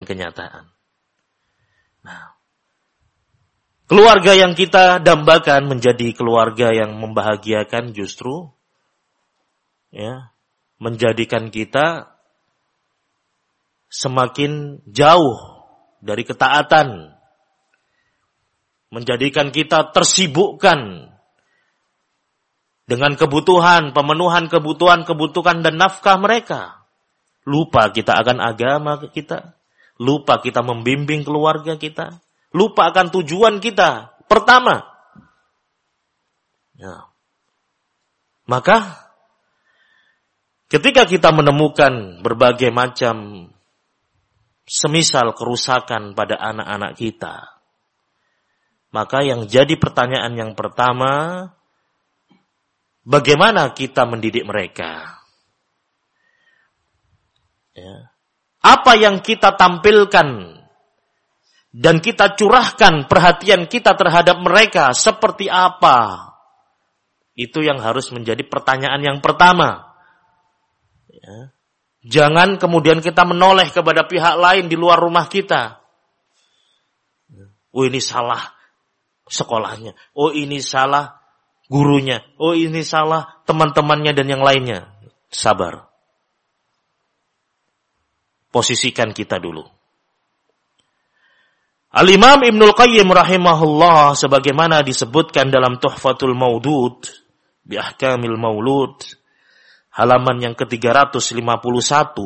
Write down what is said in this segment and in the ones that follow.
kenyataan. Nah, keluarga yang kita dambakan menjadi keluarga yang membahagiakan justru menjadikan kita semakin jauh dari ketaatan, menjadikan kita tersibukkan dengan kebutuhan, pemenuhan kebutuhan dan nafkah mereka. Lupa kita akan agama kita, lupa kita membimbing keluarga kita, lupa akan tujuan kita pertama. Maka ketika kita menemukan berbagai macam semisal kerusakan pada anak-anak kita, maka yang jadi pertanyaan yang pertama, bagaimana kita mendidik mereka? Apa yang kita tampilkan dan kita curahkan perhatian kita terhadap mereka seperti apa? Itu yang harus menjadi pertanyaan yang pertama. Jangan kemudian kita menoleh kepada pihak lain di luar rumah kita. Oh, ini salah sekolahnya. Oh, ini salah gurunya. Oh, ini salah teman-temannya dan yang lainnya. Sabar. Posisikan kita dulu. Al-Imam Ibnul Qayyim rahimahullah sebagaimana disebutkan dalam Tuhfatul Maudud bi Ahkamil Maulud halaman yang ke-351.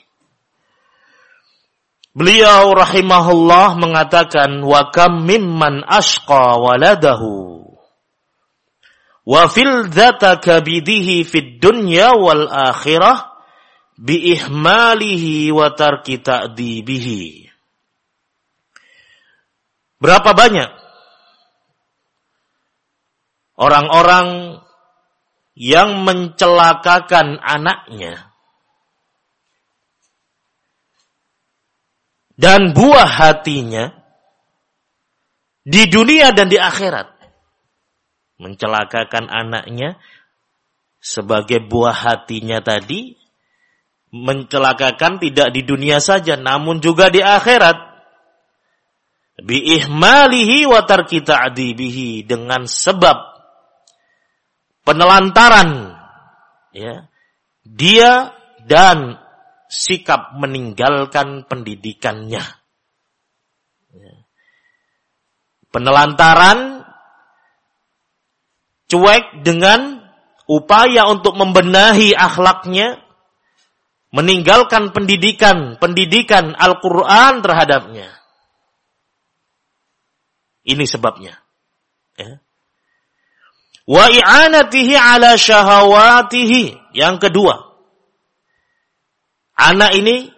Beliau rahimahullah mengatakan, wa kam mimman ashqa waladahu wa fil dzata kabidihi fid dunya wal akhirah bi ihmalihi wa tarki ta'dibihi. Berapa banyak orang-orang yang mencelakakan anaknya dan buah hatinya di dunia dan di akhirat. Mencelakakan anaknya sebagai buah hatinya tadi, mencelakakan tidak di dunia saja namun juga di akhirat. Bi ihmalihi wa tarki ta'dibihi, dengan sebab penelantaran dia dan sikap meninggalkan pendidikannya. Penelantaran, cuek dengan upaya untuk membenahi akhlaknya, meninggalkan pendidikan Al-Quran terhadapnya. Ini sebabnya. Wa i'anatihi ala syahawatihi. Yang kedua, anak ini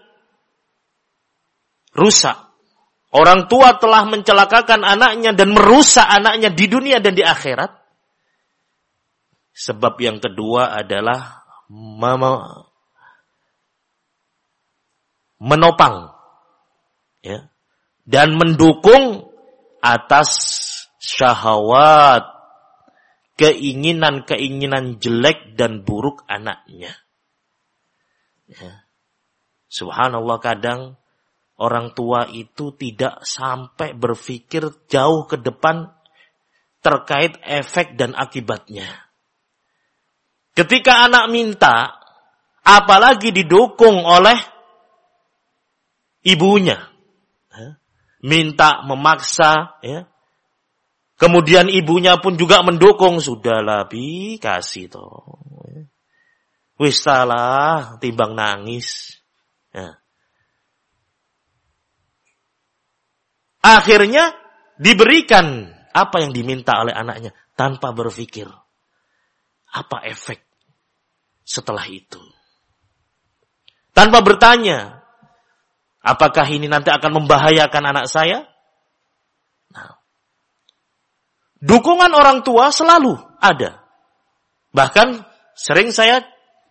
rusak. Orang tua telah mencelakakan anaknya dan merusak anaknya di dunia dan di akhirat. Sebab yang kedua adalah menopang dan mendukung atas syahwat, keinginan-keinginan jelek dan buruk anaknya. Subhanallah, kadang orang tua itu tidak sampai berpikir jauh ke depan terkait efek dan akibatnya. Ketika anak minta, apalagi didukung oleh ibunya, minta memaksa, kemudian ibunya pun juga mendukung, sudahlah bi, kasih toh, wis salah timbang nangis. Akhirnya diberikan apa yang diminta oleh anaknya tanpa berpikir apa efek setelah itu, tanpa bertanya apakah ini nanti akan membahayakan anak saya. Dukungan orang tua selalu ada. Bahkan sering saya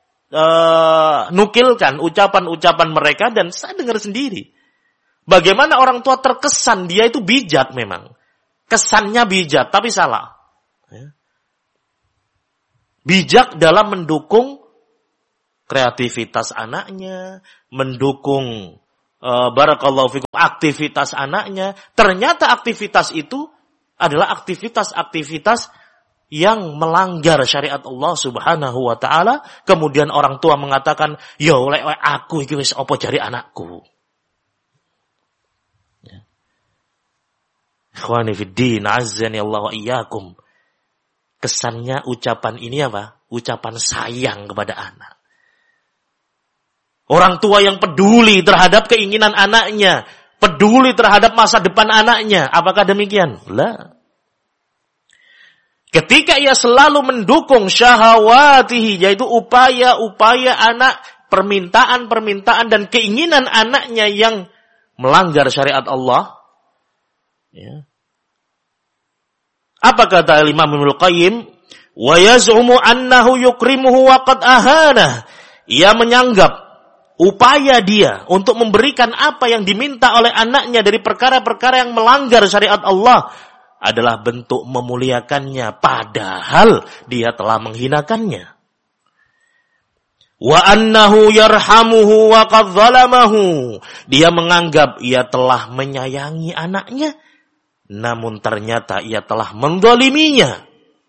nukilkan ucapan-ucapan mereka dan saya dengar sendiri. Bagaimana orang tua terkesan dia itu bijak memang. Kesannya bijak tapi salah. Bijak dalam mendukung kreativitas anaknya, mendukung barakallahu fikum aktivitas anaknya, ternyata aktivitas itu adalah aktivitas-aktivitas yang melanggar syariat Allah Subhanahu wa taala, kemudian orang tua mengatakan, "Yo lek aku iki wis apa jari anakku." Ya. Ikhwani fid din, azzani Allah wa iyyakum. Kesannya ucapan ini apa? Ucapan sayang kepada anak. Orang tua yang peduli terhadap keinginan anaknya, peduli terhadap masa depan anaknya. Apakah demikian? La. Ketika ia selalu mendukung syahawatihi, yaitu upaya-upaya anak, permintaan-permintaan dan keinginan anaknya yang melanggar syariat Allah. Ya. Apa kata Imam Ibnu Qayyim? Wa yaz'umu annahu yukrimuhu wa qad ahana. Ia menyanggap upaya dia untuk memberikan apa yang diminta oleh anaknya dari perkara-perkara yang melanggar syariat Allah adalah bentuk memuliakannya, padahal dia telah menghinakannya. Wa annahu yarhamuhu wa qad zalamahu. Dia menganggap ia telah menyayangi anaknya, namun ternyata ia telah menzaliminya.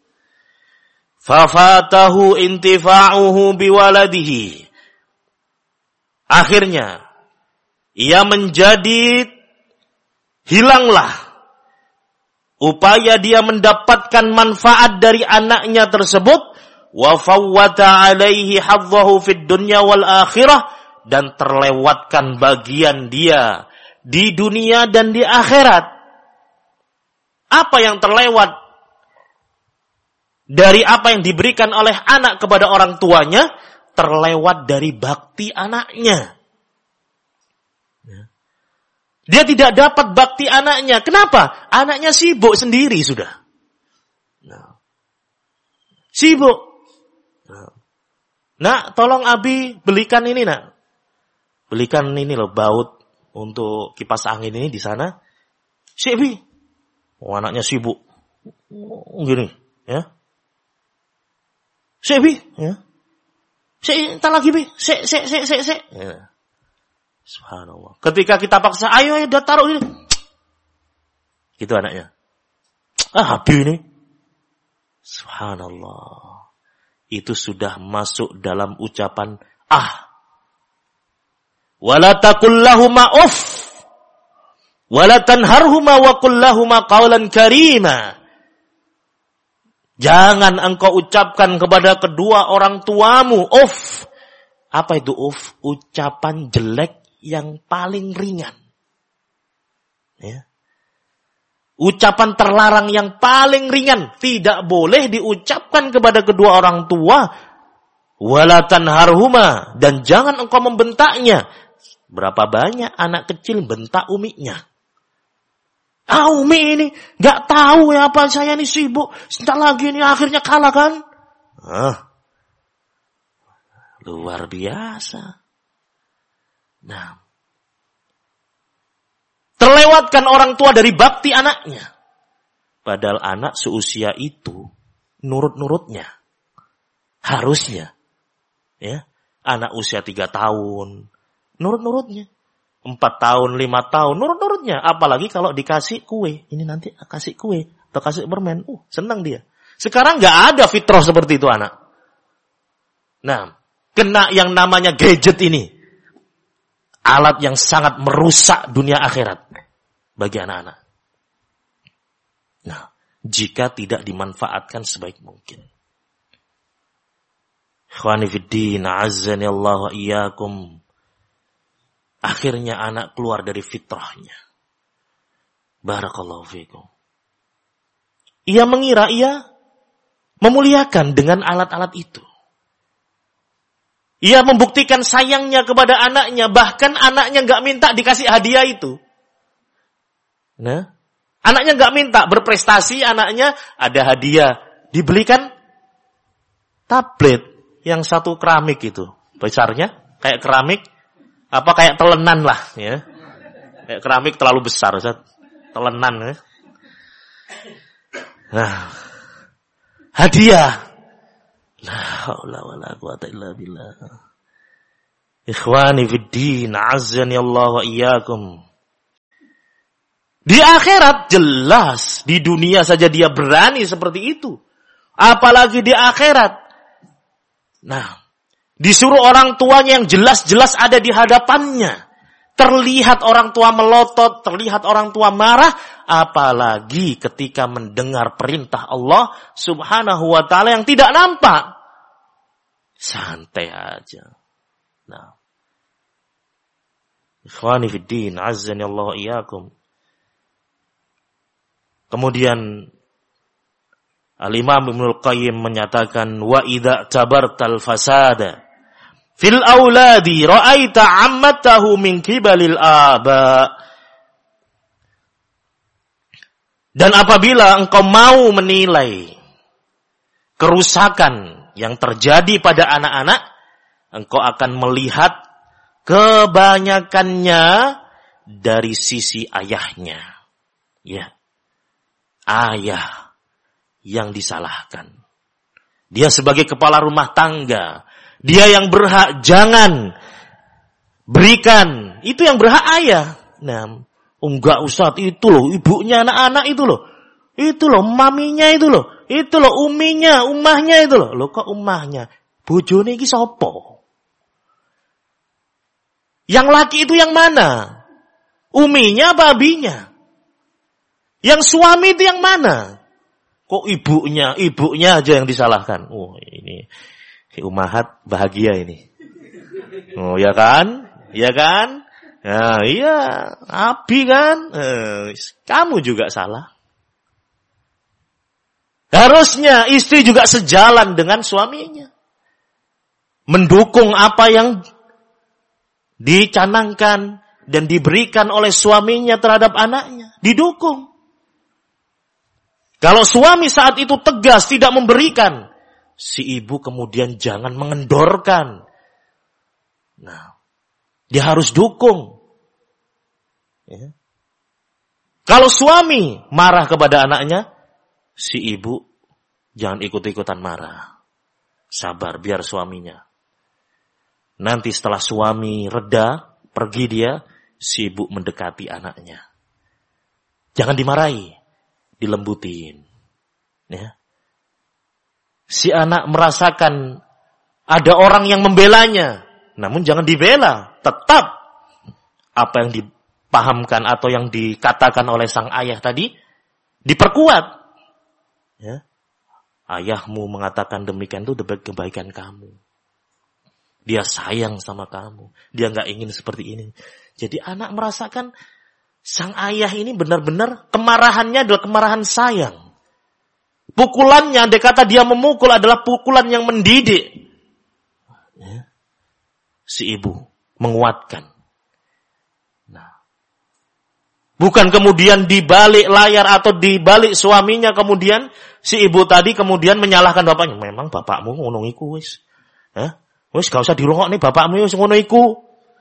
Fafatahu intifa'uhu biwaladihi. Akhirnya ia menjadi hilanglah upaya dia mendapatkan manfaat dari anaknya tersebut, wa fawwata alaihi hadzahu fid dunya wal akhirah, dan terlewatkan bagian dia di dunia dan di akhirat. Apa yang terlewat dari apa yang diberikan oleh anak kepada orang tuanya? Terlewat dari bakti anaknya. Dia tidak dapat bakti anaknya. Kenapa? Anaknya sibuk sendiri sudah. Sibuk. Nak, tolong Abi belikan ini, nak. Belikan ini loh, baut untuk kipas angin ini di sana. Bi. Oh, anaknya sibuk. Gini, ya. Bi, ya. Entar lagi, Bi. Ya. Subhanallah. Ketika kita paksa, ayo udah taruh ini. Gitu anaknya. Habis ini. Subhanallah. Itu sudah masuk dalam ucapan wala taqul lahuma uff. Wala tanharhuma wa qul lahuma qawlan karima. Jangan engkau ucapkan kepada kedua orang tuamu uff. Apa itu uff? Ucapan jelek yang paling ringan. Ya. Ucapan terlarang yang paling ringan. Tidak boleh diucapkan kepada kedua orang tua. Wala tanharhuma. Dan jangan engkau membentaknya. Berapa banyak anak kecil bentak umiknya. Umi ini gak tahu ya apa, saya ini sibuk. Sebentar lagi ini akhirnya kalah kan. Luar biasa. Nah, terlewatkan orang tua dari bakti anaknya. Padahal anak seusia itu nurut-nurutnya. Harusnya. Ya, anak usia 3 tahun. Nurut-nurutnya. 4 tahun, 5 tahun. Nurut-nurutnya. Apalagi kalau dikasih kue. Ini nanti kasih kue. Atau kasih permen. Senang dia. Sekarang gak ada fitrah seperti itu anak. Nah, kena yang namanya gadget ini. Alat yang sangat merusak dunia akhirat bagi anak-anak. Nah, jika tidak dimanfaatkan sebaik mungkin. Ikhwani fiddin, azzani Allah wa iyyakum. Akhirnya anak keluar dari fitrahnya. Barakallahu fikum. Ia mengira ia memuliakan dengan alat-alat itu. Ia membuktikan sayangnya kepada anaknya. Bahkan anaknya gak minta dikasih hadiah itu. Nah, anaknya gak minta. Berprestasi anaknya ada hadiah. Dibelikan tablet yang satu keramik itu. Besarnya kayak keramik. Apa kayak telenan lah. Ya. Kayak keramik terlalu besar. Telenan. Ya. Nah, hadiah. La haula wala quwata illa billah. Ikhwani fiddin, azzani Allah wa iyyakum. Di akhirat jelas, di dunia saja dia berani seperti itu. Apalagi di akhirat. Nah, disuruh orang tuanya yang jelas-jelas ada di hadapannya. Terlihat orang tua melotot, terlihat orang tua marah. Apalagi ketika mendengar perintah Allah subhanahu wa ta'ala yang tidak nampak. Santai aja. Nah. Ikhwani fiddin, azzani Allah wa iyyakum. Kemudian Al-Imam Ibnul Qayyim menyatakan wa idza tabartal fasada fil auladi ra'aita ammatahu min kibalil aba. Dan apabila engkau mau menilai kerusakan yang terjadi pada anak-anak, engkau akan melihat kebanyakannya dari sisi ayahnya. Ya. Ayah yang disalahkan. Dia sebagai kepala rumah tangga. Dia yang berhak, jangan berikan. Itu yang berhak ayah. Nah, enggak Ustaz, itu loh ibunya anak-anak itu loh. Itu loh maminya itu loh. Itu loh uminya, umahnya itu loh. Loh kok umahnya? Bojone iki sapa? Yang laki itu yang mana? Uminya apa abinya? Yang suami itu yang mana? Kok ibunya aja yang disalahkan. Oh, ini si umahat bahagia ini. Oh, ya kan? Ya kan? Nah, iya, abi kan? Kamu juga salah. Harusnya istri juga sejalan dengan suaminya. Mendukung apa yang dicanangkan dan diberikan oleh suaminya terhadap anaknya. Didukung. Kalau suami saat itu tegas tidak memberikan, si ibu kemudian jangan mengendorkan. Nah, dia harus dukung. Ya. Kalau suami marah kepada anaknya, si ibu jangan ikut-ikutan marah. Sabar biar suaminya. Nanti setelah suami reda, pergi dia, si ibu mendekati anaknya. Jangan dimarahi. Dilembutin. Ya. Si anak merasakan ada orang yang membelanya. Namun jangan dibela. Tetap apa yang dipahamkan atau yang dikatakan oleh sang ayah tadi diperkuat. Ya. Ayahmu mengatakan demikian itu demi kebaikan kamu. Dia sayang sama kamu. Dia nggak ingin seperti ini. Jadi anak merasakan sang ayah ini benar-benar kemarahannya adalah kemarahan sayang. Pukulannya, andai kata dia memukul adalah pukulan yang mendidik. Ya. Si ibu menguatkan. Nah, bukan kemudian di balik layar atau di balik suaminya kemudian si ibu tadi kemudian menyalahkan bapaknya. Memang bapakmu ngono iku wis. Wis gak usah dirungokne bapakmu wis ngono iku.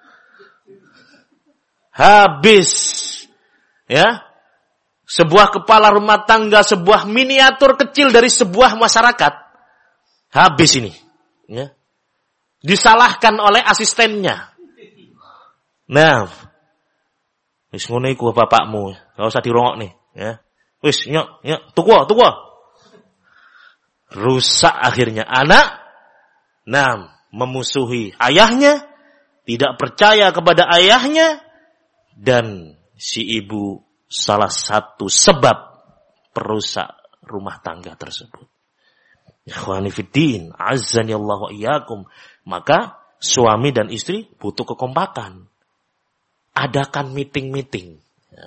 Habis. Ya. Sebuah kepala rumah tangga, sebuah miniatur kecil dari sebuah masyarakat. Habis ini. Ya. Disalahkan oleh asistennya. Nah. Wis ngono iku bapakmu, gak usah dirungokne, ya. Wis nyok, tuku. Rusak akhirnya anak. Nah, memusuhi ayahnya, tidak percaya kepada ayahnya, dan si ibu salah satu sebab perusak rumah tangga tersebut. Ikhwani fiddin, azzani Allah wa iyyakum. Maka suami dan istri butuh kekompakan. Adakan meeting-meeting.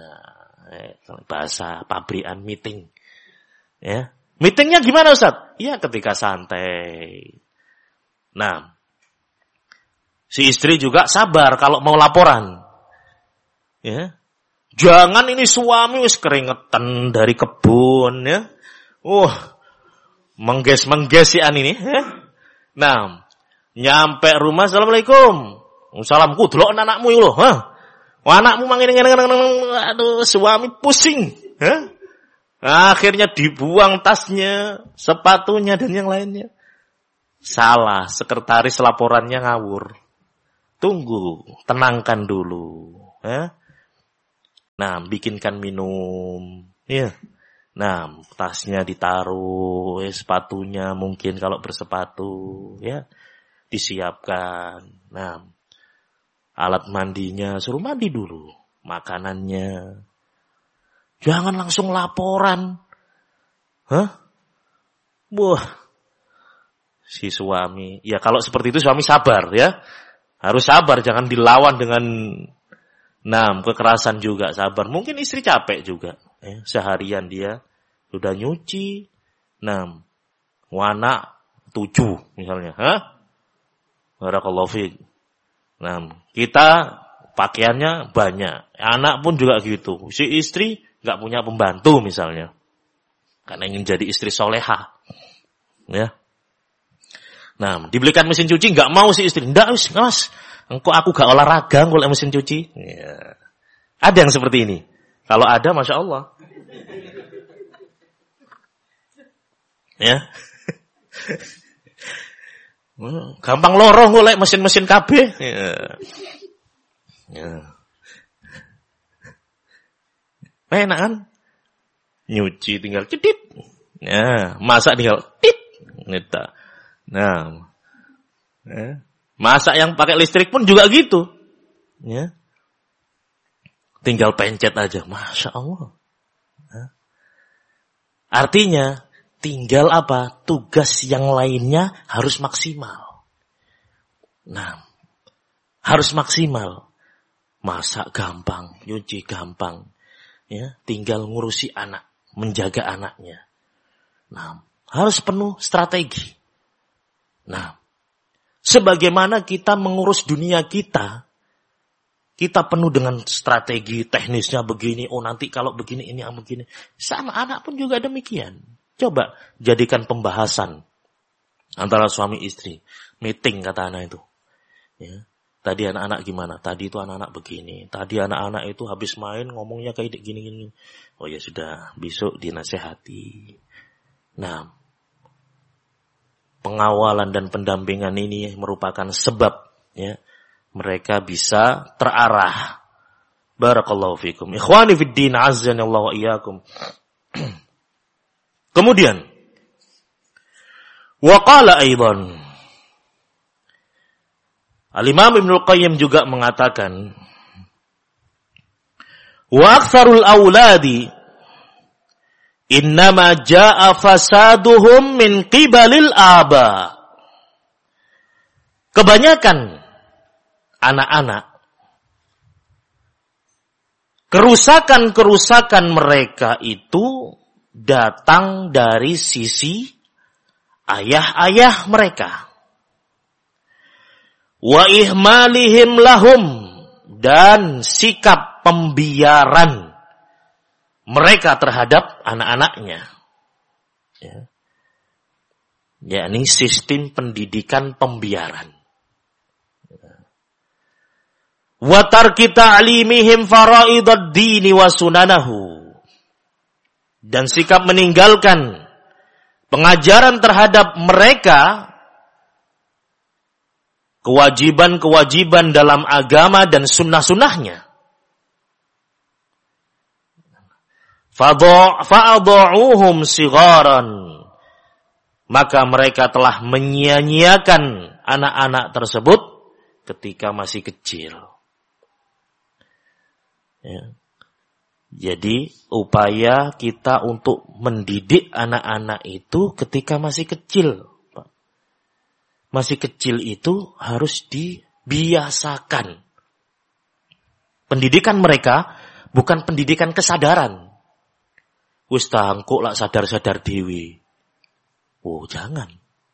Bahasa pabrikan meeting. Ya. Meetingnya gimana Ustaz? Ya ketika santai. Nah, si istri juga sabar kalau mau laporan. Ya. Jangan ini suami wis keringetan dari kebun ya. Mengges-menggesian ini ya. Nah, nyampe rumah Assalamualaikum. Salamku delok anakmu iku lho, anakmu mangene aduh suami pusing, Akhirnya dibuang tasnya, sepatunya dan yang lainnya. Salah, sekretaris laporannya ngawur. Tunggu, tenangkan dulu. Ya. Nah, bikinkan minum. Ya. Nah, tasnya ditaruh, sepatunya mungkin kalau bersepatu, ya, disiapkan. Nah, alat mandinya suruh mandi dulu, makanannya. Jangan langsung laporan. Hah? Wah. Si suami, ya kalau seperti itu suami sabar ya. Harus sabar, jangan dilawan dengan kekerasan juga, sabar. Mungkin istri capek juga. Ya, seharian dia sudah nyuci, anak 7 misalnya. Barakallahu fiik. Kita pakaiannya banyak. Anak pun juga gitu. Si istri nggak punya pembantu misalnya. Karena ingin jadi istri soleha. Ya. Dibelikan mesin cuci nggak mau si istri. Nggak, mas. Engkau aku gak olahraga kalau mesin cuci. Ya. Ada yang seperti ini. Kalau ada, Masya Allah. Ya. Gampang lorong golek mesin-mesin KB. Ya. Ya. Enak kan? Nyuci tinggal cedit. Ya, masak tinggal tit. Neta. Ya. Masak yang pakai listrik pun juga gitu. Ya. Tinggal pencet aja. Masya Allah. Ya. Artinya, tinggal apa? Tugas yang lainnya harus maksimal. Harus maksimal. Masak gampang, nyuci gampang. Ya, tinggal ngurusi anak, menjaga anaknya. Harus penuh strategi. Sebagaimana kita mengurus dunia kita penuh dengan strategi teknisnya begini, nanti kalau begini, ini begini. Sama anak pun juga demikian. Coba jadikan pembahasan antara suami istri. Meeting kata anak itu. Ya. Tadi anak-anak gimana? Tadi itu anak-anak begini. Tadi anak-anak itu habis main ngomongnya kayak gini-gini. Oh ya sudah, besok dinasehati. Pengawalan dan pendampingan ini merupakan sebab ya mereka bisa terarah. Barakallahu fikum. Ikhwani fid din, azzanallahu wa iyyakum. Kemudian wa qala aidan, Al-Imam Ibnul Qayyim juga mengatakan, wa aktsarul auladi innama jaa fasaduhum min qibalil aba. Kebanyakan anak-anak, kerusakan-kerusakan mereka itu datang dari sisi ayah-ayah mereka. Wa ihmalihim lahum, dan sikap pembiaran mereka terhadap anak-anaknya. Ya. Yakni sistem pendidikan pembiaran. Wa tarki ta'limihim faraidad dini wa sunanahu, dan sikap meninggalkan pengajaran terhadap mereka kewajiban-kewajiban dalam agama dan sunnah-sunnahnya. Fa'adha'uhum sigharan, maka mereka telah menyia-nyiakan anak-anak tersebut ketika masih kecil. Ya. Jadi upaya kita untuk mendidik anak-anak itu ketika masih kecil. Masih kecil itu harus dibiasakan. Pendidikan mereka bukan pendidikan kesadaran. Wis tangkuk lak sadar-sadar dewi. Oh, jangan.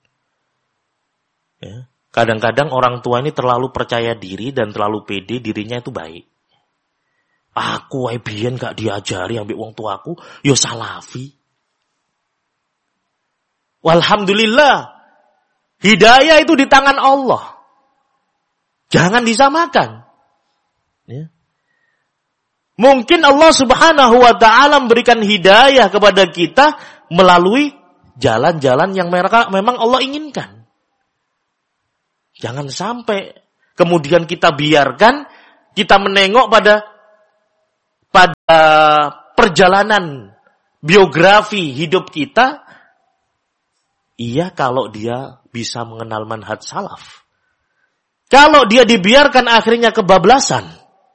Ya. Kadang-kadang orang tua ini terlalu percaya diri dan terlalu pede dirinya itu baik. Aku biyen gak diajari ambek wong tuaku, yo salafi. Walhamdulillah. Hidayah itu di tangan Allah. Jangan disamakan. Ya. Mungkin Allah Subhanahu wa ta'ala memberikan hidayah kepada kita melalui jalan-jalan yang memang Allah inginkan. Jangan sampai kemudian kita biarkan, kita menengok pada perjalanan biografi hidup kita, iya kalau dia bisa mengenal manhaj salaf. Kalau dia dibiarkan akhirnya kebablasan,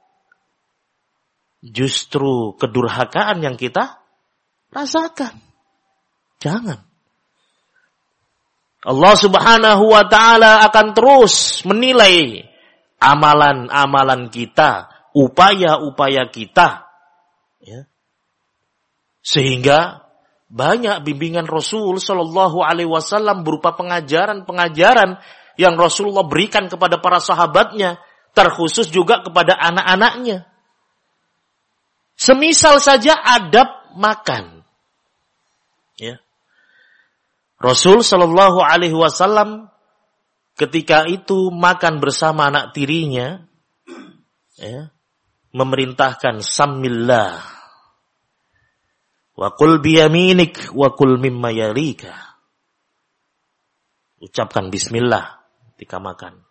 justru kedurhakaan yang kita rasakan. Jangan. Allah Subhanahu wa ta'ala akan terus menilai amalan-amalan kita, upaya-upaya kita. Ya. Sehingga banyak bimbingan Rasul Sallallahu Alaihi Wasallam berupa pengajaran-pengajaran yang Rasulullah berikan kepada para sahabatnya, terkhusus juga kepada anak-anaknya. Semisal saja adab makan. Ya. Rasul Sallallahu Alaihi Wasallam ketika itu makan bersama anak tirinya, ya, memerintahkan samillah, wa qul biyaminik, wa qul mimma yalika. Ucapkan bismillah ketika makan.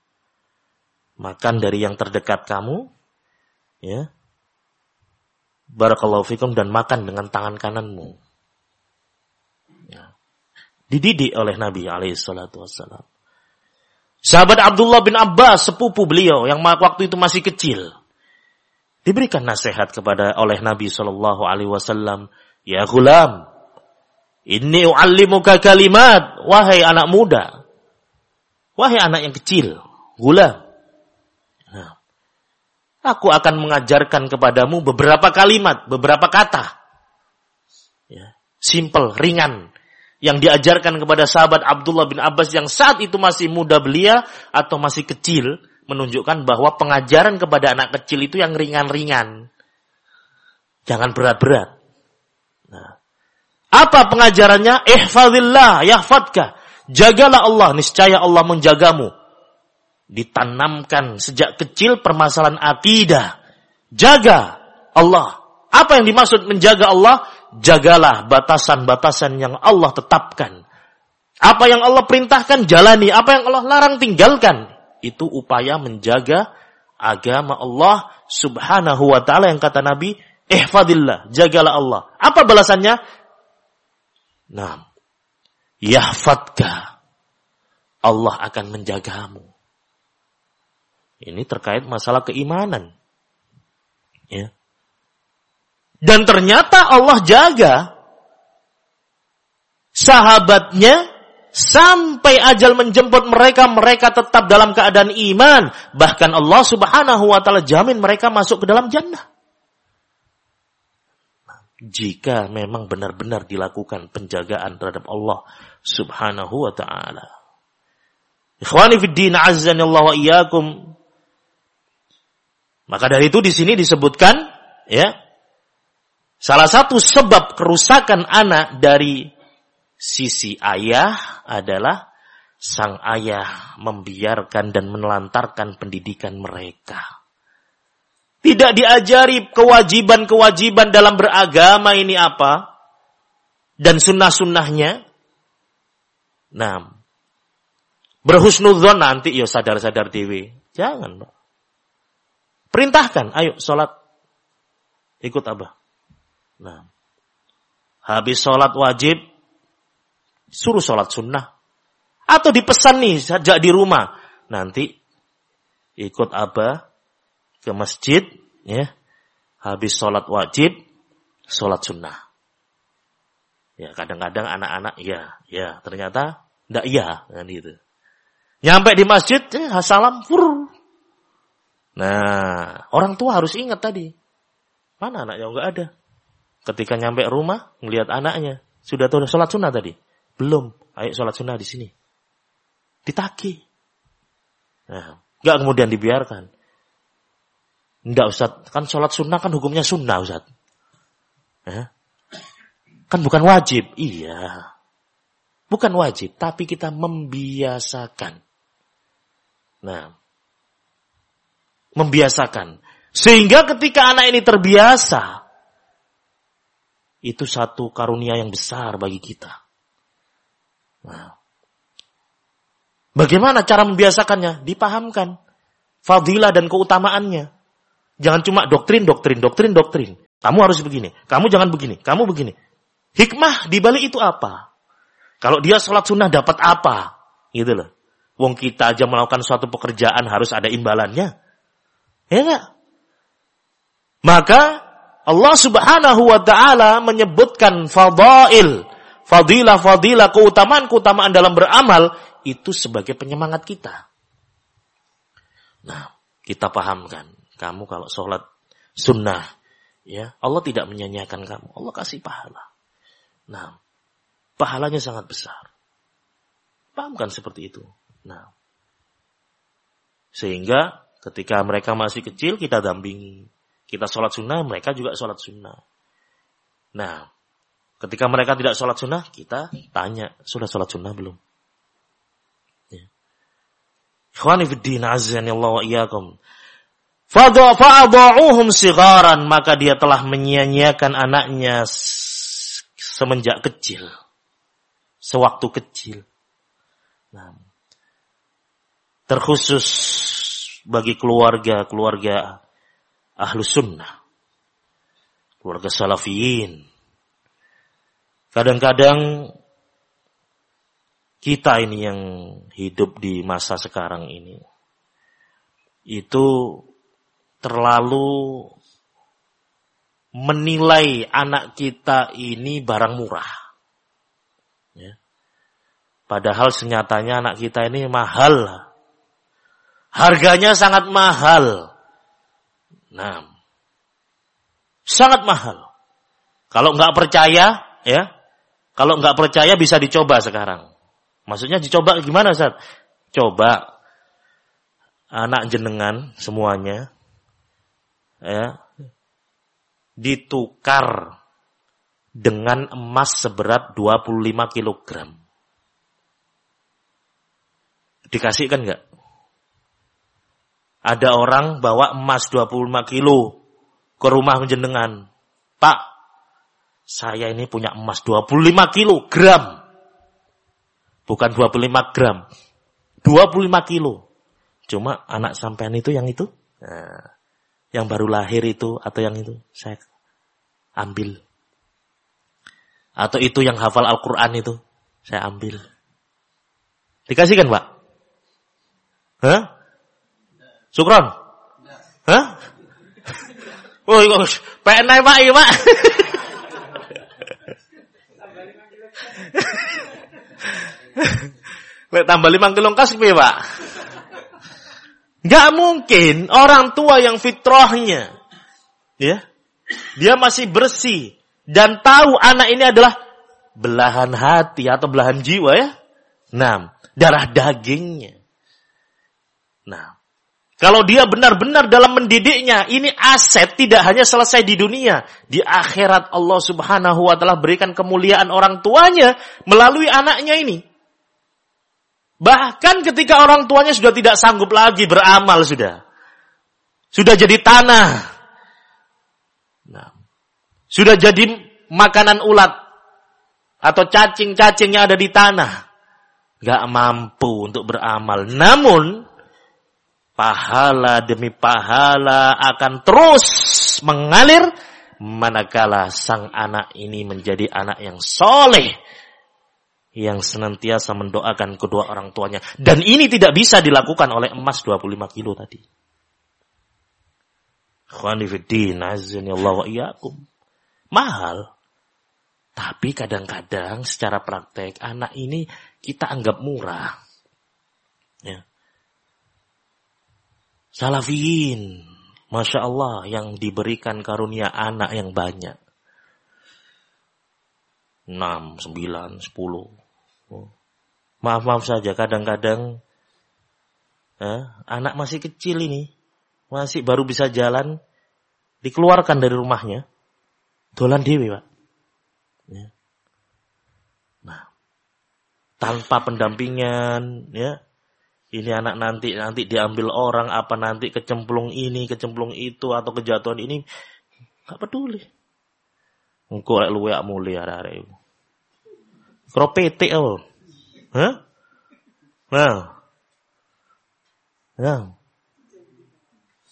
Makan dari yang terdekat kamu, ya. Barakallahu fikum, dan makan dengan tangan kananmu. Ya. Dididik oleh Nabi alaihissalatu wassalam. Sahabat Abdullah bin Abbas, sepupu beliau yang waktu itu masih kecil, diberikan nasihat oleh Nabi sallallahu alaihi wasallam, "Ya ghulam, inni u'allimuka kalimat." Wahai anak muda, wahai anak yang kecil, ghulam. Nah, aku akan mengajarkan kepadamu beberapa kalimat, beberapa kata. Ya, simple, ringan, yang diajarkan kepada sahabat Abdullah bin Abbas yang saat itu masih muda belia atau masih kecil, menunjukkan bahwa pengajaran kepada anak kecil itu yang ringan-ringan. Jangan berat-berat. Nah, apa pengajarannya? Ihfazillah yahfadka. Jagalah Allah, niscaya Allah menjagamu. Ditanamkan sejak kecil permasalahan akidah. Jaga Allah. Apa yang dimaksud menjaga Allah? Jagalah batasan-batasan yang Allah tetapkan. Apa yang Allah perintahkan, jalani. Apa yang Allah larang, tinggalkan. Itu upaya menjaga agama Allah Subhanahu wa ta'ala yang kata Nabi, ihfadillah, jagalah Allah. Apa balasannya? Nah, yahfadka, Allah akan menjagamu. Ini terkait masalah keimanan. Ya. Dan ternyata Allah jaga sahabatnya sampai ajal menjemput mereka, mereka tetap dalam keadaan iman. Bahkan Allah Subhanahu wa ta'ala jamin mereka masuk ke dalam jannah. Jika memang benar-benar dilakukan penjagaan terhadap Allah Subhanahu wa ta'ala. Ikhwani fid din, azzanillahu wa iyyakum. Maka dari itu di sini disebutkan, ya, salah satu sebab kerusakan anak dari sisi ayah adalah sang ayah membiarkan dan menelantarkan pendidikan mereka. Tidak diajari kewajiban-kewajiban dalam beragama ini apa, dan sunnah-sunnahnya. Nah, berhusnudzon nanti ya sadar-sadar dewe. Jangan, Pak. Perintahkan, ayo sholat, ikut abah. Nah, habis sholat wajib, suruh sholat sunnah. Atau dipesan nih, sejak di rumah. Nanti ikut abah ke masjid, ya. Habis sholat wajib, sholat sunnah. Ya, kadang-kadang anak-anak, ya, ternyata enggak iya, kan gitu. Nyampe di masjid, salam, fur. Nah, orang tua harus ingat tadi. Mana anaknya? Enggak ada. Ketika nyampe rumah, ngelihat anaknya. Sudah tahu sholat sunnah tadi? Belum. Ayo sholat sunnah di sini. Ditagih. Nah, enggak kemudian dibiarkan. Enggak, Ustaz. Kan sholat sunnah kan hukumnya sunnah, Ustaz. Kan bukan wajib. Iya. Bukan wajib, tapi kita membiasakan. Nah, membiasakan. Sehingga ketika anak ini terbiasa, itu satu karunia yang besar bagi kita. Nah, bagaimana cara membiasakannya? Dipahamkan. fadilah dan keutamaannya. Jangan cuma doktrin. Kamu harus begini, kamu jangan begini, kamu begini. Hikmah di balik itu apa? Kalau dia sholat sunnah dapat apa? Gitu loh. Wong kita aja melakukan suatu pekerjaan harus ada imbalannya. Ya enggak? Maka Allah Subhanahu wa taala menyebutkan fadilah, keutamaan dalam beramal itu sebagai penyemangat kita. Nah, kita pahamkan, kamu kalau sholat sunnah, ya Allah tidak menyanyiakan kamu, Allah kasih pahala. Nah, pahalanya sangat besar. Pahamkan seperti itu. Nah, sehingga ketika mereka masih kecil kita dampingi. Kita sholat sunnah, mereka juga sholat sunnah. Nah, ketika mereka tidak sholat sunnah, kita tanya, sudah sholat sunnah belum? Ya. Ikhwani fiddin, azani Allah wa iyyakum. Fa'adha'uhum sigharan, maka dia telah menyia-nyiakan anaknya semenjak kecil. Sewaktu kecil. Nah, terkhusus bagi keluarga Ahlus Sunnah, keluarga Salafiyin. Kadang-kadang kita ini yang hidup di masa sekarang ini itu terlalu menilai anak kita ini barang murah. Ya. Padahal senyatanya anak kita ini mahal. Harganya sangat mahal. Nah, sangat mahal. Kalau nggak percaya, ya, kalau nggak percaya bisa dicoba sekarang. Maksudnya dicoba gimana, Ustaz? Coba anak jenengan semuanya, ya, ditukar dengan emas seberat 25 kilogram. Dikasihkan nggak? Ada orang bawa emas 25 kilo ke rumah jenengan. Pak, saya ini punya emas 25 kilogram. Bukan 25 gram. 25 kilo. Cuma anak sampean itu yang itu. Nah, yang baru lahir itu atau yang itu. Saya ambil. Atau itu yang hafal Al-Quran itu. Saya ambil. Dikasihkan, Pak? Hah? Sukron? Hah? Oh, penai Pak, iya Pak. Tambah 5 kilo kas piye, Pak? Enggak mungkin orang tua yang fitrahnya, ya, dia masih bersih dan tahu anak ini adalah belahan hati atau belahan jiwa, ya. Nah, darah dagingnya. Nah, kalau dia benar-benar dalam mendidiknya, ini aset tidak hanya selesai di dunia. Di akhirat Allah Subhanahu wa ta'ala berikan kemuliaan orang tuanya melalui anaknya ini. Bahkan ketika orang tuanya sudah tidak sanggup lagi beramal sudah jadi tanah. Nah, sudah jadi makanan ulat atau cacing-cacing yang ada di tanah. Gak mampu untuk beramal. Namun pahala demi pahala akan terus mengalir manakala sang anak ini menjadi anak yang soleh, yang senantiasa mendoakan kedua orang tuanya. Dan ini tidak bisa dilakukan oleh emas 25 kilo tadi. Khonifuddin, azani Allah wa iyyakum. Mahal. Tapi kadang-kadang secara praktek anak ini kita anggap murah. Ya. Salafiyin, Masya Allah, yang diberikan karunia anak yang banyak. 6, 9, 10. Maaf saja, kadang-kadang anak masih kecil ini, masih baru bisa jalan, dikeluarkan dari rumahnya, dolan dewe, Pak. Ya. Nah, tanpa pendampingan, ya. Ini anak nanti diambil orang, apa nanti kecemplung ini, kecemplung itu, atau kejatuhan ini, gak peduli. Engkau lek luwe ak mulia arek-arek. Kro petik apa? Hah? Nah.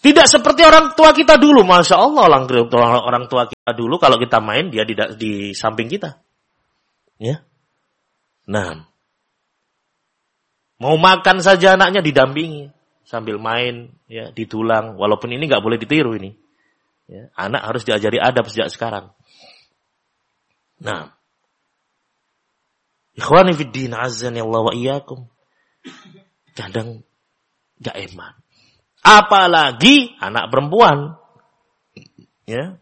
Tidak seperti orang tua kita dulu. Masya Allah, orang tua kita dulu kalau kita main, dia di samping kita. Ya. Nah, mau makan saja anaknya didampingi sambil main, ya, ditulang. Walaupun ini nggak boleh ditiru ini. Ya, anak harus diajari adab sejak sekarang. Nah, ikhwani fiddin azani Allah wa iyyakum. Kadang nggak eman. Apalagi anak perempuan. Ya.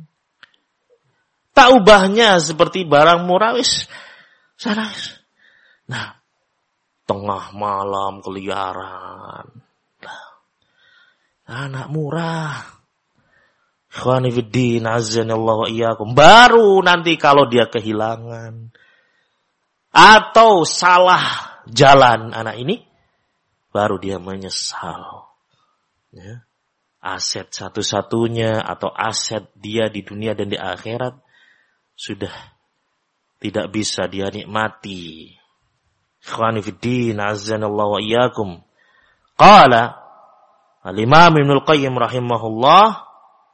Tak ubahnya seperti barang murah wis. Sana. Nah, tengah malam keliaran. Nah, anak murah. Ikhwani fiddin azanillahu wa iyyakum. Baru nanti kalau dia kehilangan atau salah jalan anak ini, baru dia menyesal. Ya. Aset satu-satunya atau aset dia di dunia dan di akhirat sudah tidak bisa dia nikmati. Ikhwani fiddin azanallahu wa iyyakum. Qala al-Imam Ibnul Qayyim rahimahullah,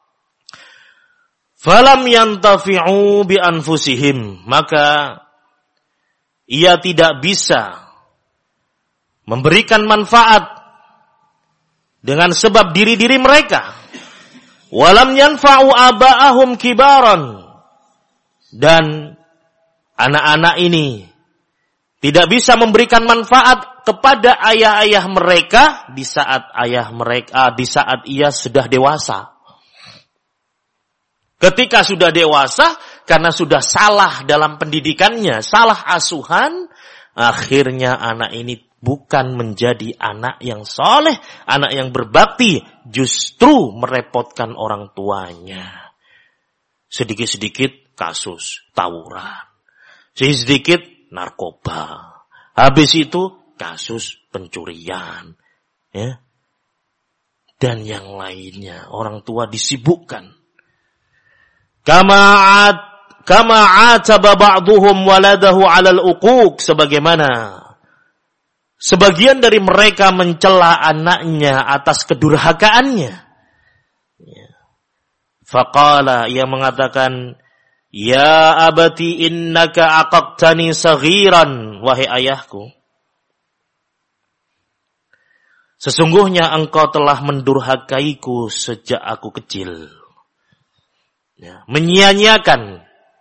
falam yantafi'u bi anfusihim, maka ia tidak bisa memberikan manfaat dengan sebab diri-diri mereka. Walam yanfa'u aba'ahum kibaran, dan anak-anak ini tidak bisa memberikan manfaat kepada ayah-ayah mereka di saat ia sudah dewasa. Ketika sudah dewasa, karena sudah salah dalam pendidikannya, salah asuhan, akhirnya anak ini bukan menjadi anak yang soleh, anak yang berbakti, justru merepotkan orang tuanya. Sedikit-sedikit kasus tawuran, sedikit narkoba, habis itu kasus pencurian, ya, dan yang lainnya. Orang tua disibukkan. Kama ataba ba'duhum waladahu 'alal uquq, sebagaimana sebagian dari mereka mencela anaknya atas kedurhakaannya. Faqala, ia mengatakan, ya abati innaka aqaqtani saghiran, wahai ayahku, sesungguhnya engkau telah mendurhakaiku sejak aku kecil. Ya, menyia-nyiakan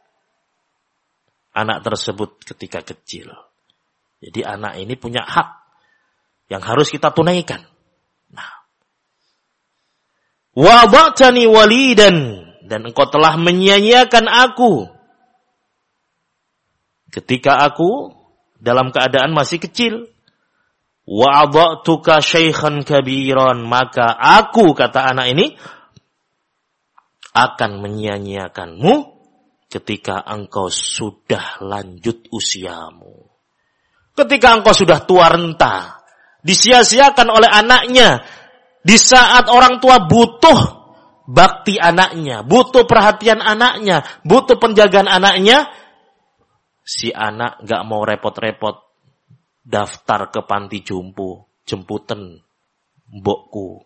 anak tersebut ketika kecil. Jadi anak ini punya hak yang harus kita tunaikan. Nah, wa ba'tani walidan, dan engkau telah menyia-nyiakan aku ketika aku dalam keadaan masih kecil. Wa adha'tuka syaikhan kabiran, maka aku, kata anak ini, akan menyia-nyiakanmu ketika engkau sudah lanjut usiamu. Ketika engkau sudah tua renta, disia-siakan oleh anaknya. Di saat orang tua butuh bakti anaknya, butuh perhatian anaknya, butuh penjagaan anaknya, si anak gak mau repot-repot daftar ke panti jemputan mbokku.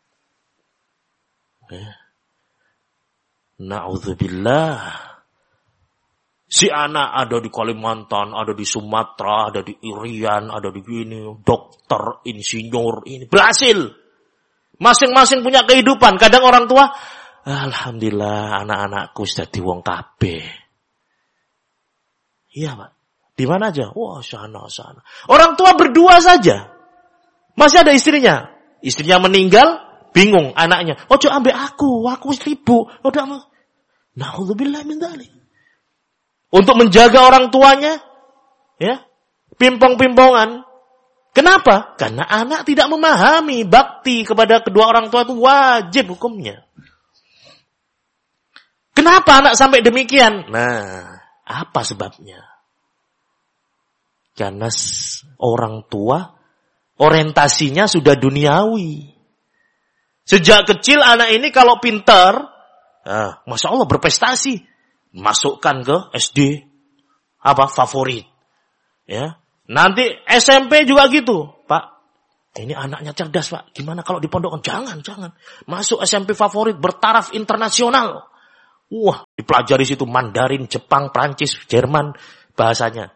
Na'udzubillah. Si anak ada di Kalimantan, ada di Sumatera, ada di Irian, ada di gini, dokter, insinyur, ini berhasil. Masing-masing punya kehidupan. Kadang orang tua, alhamdulillah anak-anakku sudah wong kabeh. Iya, Pak. Di mana aja? Wah, sana. Orang tua berdua saja. Masih ada istrinya. Istrinya meninggal, bingung anaknya. Ojo ambek aku sibuk. Na'udzubillah min dzalik. Untuk menjaga orang tuanya, ya, pimpong-pimpongan. Kenapa? Karena anak tidak memahami bakti kepada kedua orang tua itu wajib hukumnya. Kenapa anak sampai demikian? Nah, apa sebabnya? Karena orang tua orientasinya sudah duniawi. Sejak kecil anak ini kalau pintar, Masya Allah berprestasi, masukkan ke SD favorit, ya. Nanti SMP juga gitu, Pak. Ini anaknya cerdas, Pak. Gimana kalau dipondokkan? Jangan. Masuk SMP favorit, bertaraf internasional. Wah, dipelajari situ Mandarin, Jepang, Prancis, Jerman bahasanya.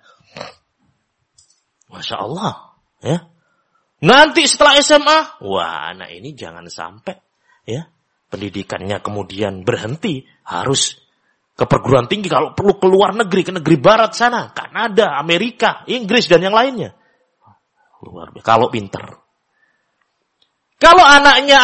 Masya Allah, ya. Nanti setelah SMA, wah, anak ini jangan sampai, ya, pendidikannya kemudian berhenti, harus ke perguruan tinggi, kalau perlu ke luar negeri, ke negeri barat sana, Kanada, Amerika, Inggris dan yang lainnya. Luar biasa, kalau pinter. Kalau anaknya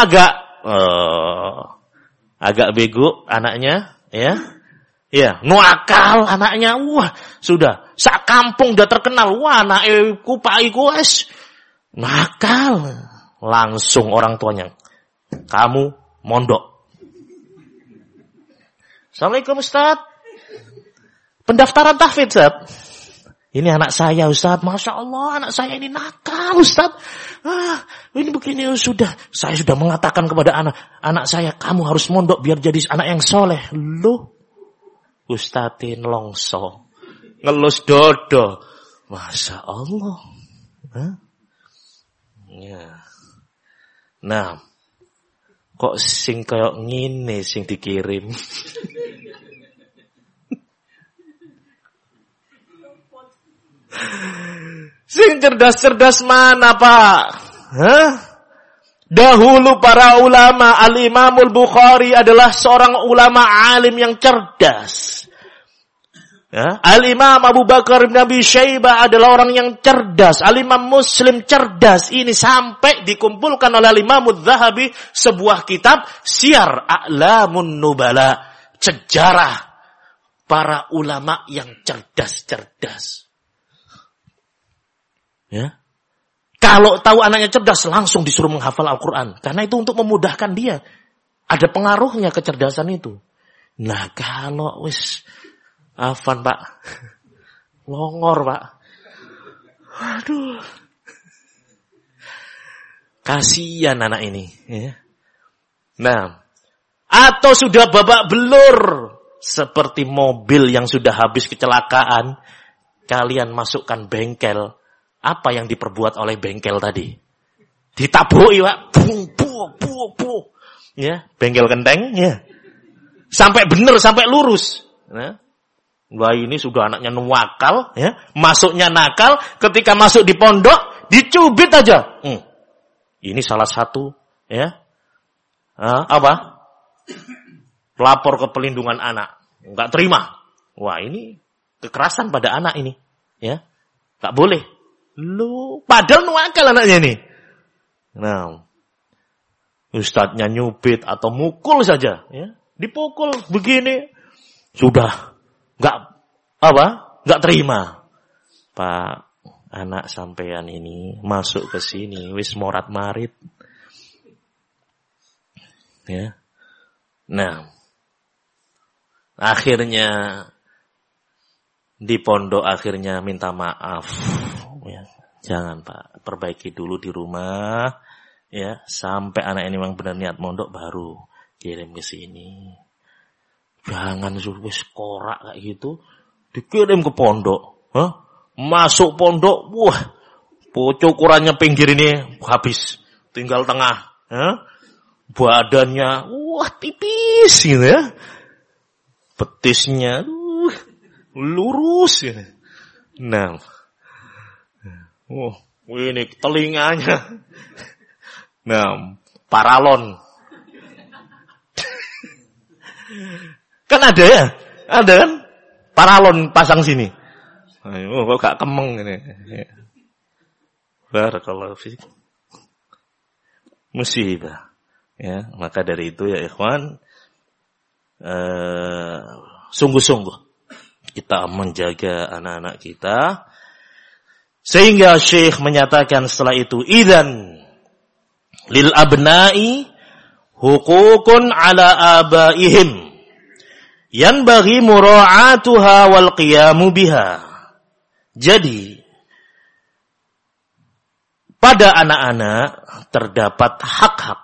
agak bego anaknya, ya, nuakal anaknya, wah, sudah sak kampung udah terkenal, wah, anakku Pak Iku nakal, langsung orang tuanya, kamu mondok. Assalamualaikum Ustaz, pendaftaran tahfidz Ustaz. Ini anak saya Ustaz, Masya Allah anak saya ini nakal Ustaz. Ini begini sudah. Saya sudah mengatakan kepada anak saya, kamu harus mondok biar jadi anak yang soleh. Loh, Ustazin longso, ngelus dodo. Masya Allah. Ya. Nah, kok sing kayak ngene sing dikirim. Sing cerdas-cerdas mana, Pak? Dahulu para ulama, Al-Imamul Bukhari adalah seorang ulama alim yang cerdas. Ya, Al-Imam Abu Bakar bin Abi Syaibah adalah orang yang cerdas. Al-Imam Muslim cerdas. Ini sampai dikumpulkan oleh Al-Imam Adz-Dzahabi sebuah kitab Syiar A'lamun Nubala, sejarah para ulama yang cerdas-cerdas. Ya. Kalau tahu anaknya cerdas, langsung disuruh menghafal Al-Quran. Karena itu untuk memudahkan dia. Ada pengaruhnya kecerdasan itu. Nah, kalau wis afan, Pak. Longor, Pak. Aduh. Kasihan anak ini. Ya. Nah, atau sudah babak belur. Seperti mobil yang sudah habis kecelakaan. Kalian masukkan bengkel. Apa yang diperbuat oleh bengkel tadi? Ditabuhi, Pak. Buh. Ya, bengkel kenteng, ya. Sampai benar, sampai lurus. Ya. Wah, ini sudah anaknya nuwakal, ya. Masuknya nakal, ketika masuk di pondok, dicubit aja. Ini salah satu, ya. Apa? Lapor ke pelindungan anak. Enggak terima. Wah, ini kekerasan pada anak ini, ya. Enggak boleh. Lu, padahal nuakal anaknya ini. Nah, ustadznya nyubit atau mukul saja, ya. Dipukul begini, sudah nggak terima. Pak, anak sampean ini masuk ke sini, wis morat marit. Ya. Nah, akhirnya di pondok akhirnya minta maaf. Ya, jangan Pak, perbaiki dulu di rumah, ya, sampai anak ini memang benar niat mondok baru kirim ke sini. Jangan suruh korak kayak gitu, dikirim ke pondok, masuk pondok, wah, ukurannya pinggir ini habis, tinggal tengah, badannya, wah tipis gitu ya, betisnya, lurus gitu. Nah. Ini telinganya. Nah, paralon. Kan ada ya? Ada kan? Paralon pasang sini. Kok gak kemeng ini. Barakallahu fiik. Musibah. Ya, maka dari itu ya ikhwan, sungguh-sungguh kita menjaga anak-anak kita. Sehingga Syekh menyatakan setelah itu, idzan lil abna'i hukukun ala abaihim yanbaghi mura'atuha wal qiyamu biha. Jadi pada anak-anak terdapat hak-hak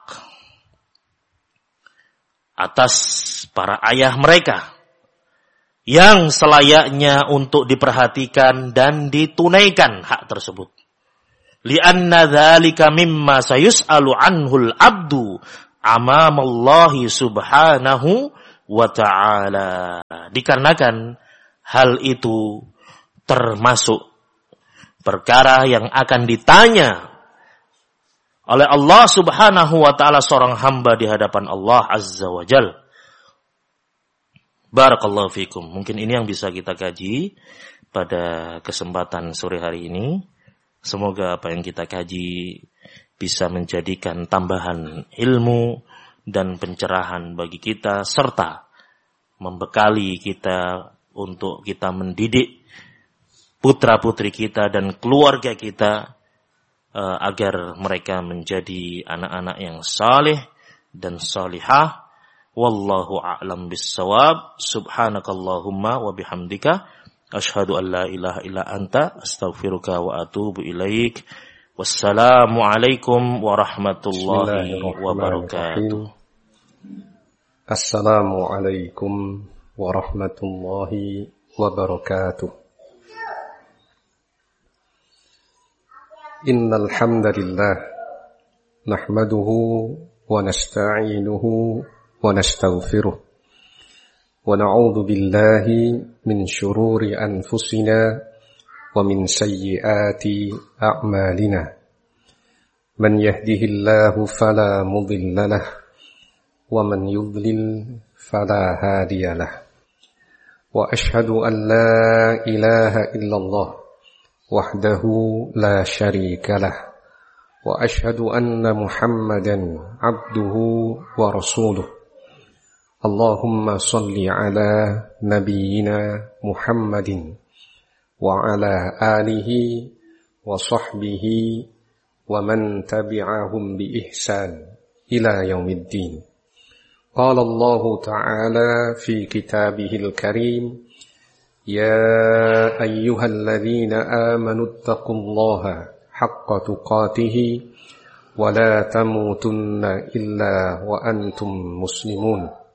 atas para ayah mereka yang selayaknya untuk diperhatikan dan ditunaikan hak tersebut. Lianna dzalika mimma sayus'alu anhul abdu amamallahi subhanahu wa ta'ala. Dikarenakan hal itu termasuk perkara yang akan ditanya oleh Allah subhanahu wa ta'ala seorang hamba di hadapan Allah azza wa jal. Barakallahu fikum. Mungkin ini yang bisa kita kaji pada kesempatan sore hari ini. Semoga apa yang kita kaji bisa menjadikan tambahan ilmu dan pencerahan bagi kita, serta membekali kita untuk kita mendidik putra-putri kita dan keluarga kita agar mereka menjadi anak-anak yang saleh dan salihah. Wallahu a'lam bis-shawab. Subhanakallahumma wa bihamdika asyhadu an la ilaha illa anta astaghfiruka wa atubu ilaik. Wassalamu alaikum warahmatullahi wabarakatuh. Assalamu alaikum warahmatullahi wabarakatuh. Innal hamdalillah nahmaduhu wa nasta'inuhu wa nastaghfiruh. ونعوذ بالله من شرور أنفسنا ومن سيئات أعمالنا من يهده الله فلا مضل له ومن يضلل فلا هادي له وأشهد أن لا إله إلا الله وحده لا شريك له وأشهد أن محمدا عبده ورسوله اللهم صل على نبينا محمد وعلى آله وصحبه ومن تبعهم بإحسان إلى يوم الدين. قال الله تعالى في كتابه الكريم يا أيها الذين آمنوا اتقوا الله حق تقاته ولا تموتن إلا وأنتم مسلمون.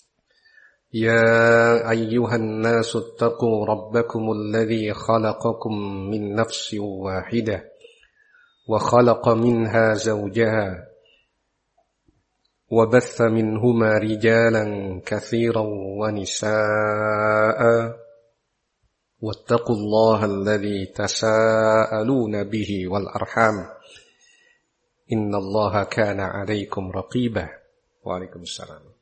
يا أيها الناس اتقوا ربكم الذي خلقكم من نفس واحدة وخلق منها زوجها وبث منهما رجالا كثيرا ونساء واتقوا الله الذي تساءلون به والأرحام إن الله كان عليكم رقيبا. وعليكم السلام.